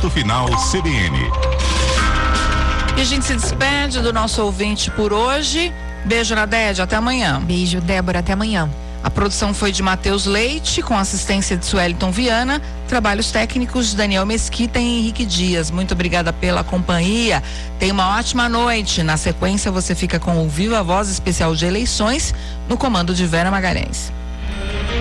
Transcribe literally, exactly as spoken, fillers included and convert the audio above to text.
Ponto final C B N. E a gente se despede do nosso ouvinte por hoje. Beijo, Nadege, até amanhã. Beijo, Débora, até amanhã. A produção foi de Matheus Leite, com assistência de Sueliton Viana, trabalhos técnicos de Daniel Mesquita e Henrique Dias. Muito obrigada pela companhia. Tenha uma ótima noite. Na sequência, você fica com o Viva Voz especial de eleições, no comando de Vera Magalhães.